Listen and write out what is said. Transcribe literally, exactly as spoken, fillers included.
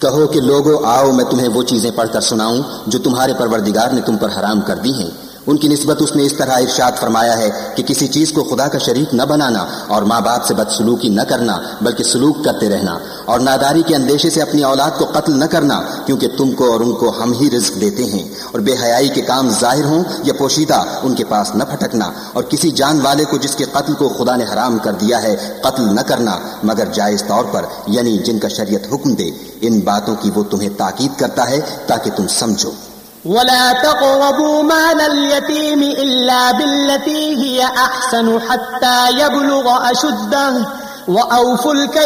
कहो कि लोगों आओ मैं तुम्हें वो चीजें पढ़कर सुनाऊं जो तुम्हारे परवरदिगार ने तुम पर हराम कर दी हैं। उनकी निस्बत उसने इस तरह इरशाद फरमाया है कि किसी चीज को खुदा का शरीक न बनाना और माँ बाप से बदसलूकी न करना बल्कि सलूक करते रहना और नादारी के अंदेशे से अपनी औलाद को कत्ल न करना, क्योंकि तुमको और उनको हम ही रिज्क देते हैं। और बेहयाई के काम जाहिर हों या पोशीदा उनके पास न फटकना और किसी जान वाले को जिसके कत्ल को खुदा ने हराम कर दिया है कत्ल न करना मगर जायज तौर पर, यानी जिनका शरीयत हुक्म दे। इन बातों की वो तुम्हें ताकीद करता है ताकि तुम समझो। वला तक़रबू मालल यतीम इल्ला बिल्लती हिय अहसन हत्ता यबलुग अशुद्धह व औफुल